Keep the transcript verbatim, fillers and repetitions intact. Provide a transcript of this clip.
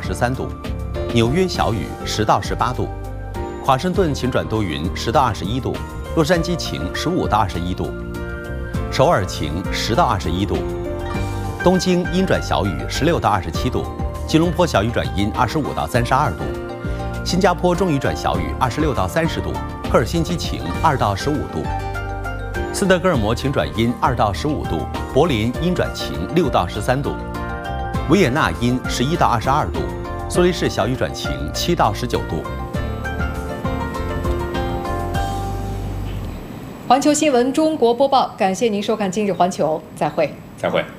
十三度；纽约小雨十到十八度；华盛顿晴转多云十到二十一度；洛杉矶晴十五到二十一度；首尔晴十到二十一度；东京阴转小雨十六到二十七度；吉隆坡小雨转阴二十五到三十二度；新加坡中雨转小雨二十六到三十度；赫尔辛基晴二到十五度；斯德哥尔摩晴转阴二到十五度；柏林阴转晴六到十三度；维也纳阴十一到二十二度；苏黎世小雨转晴七到十九度。 环球新闻中国播报，感谢您收看今日环球，再会， 再会。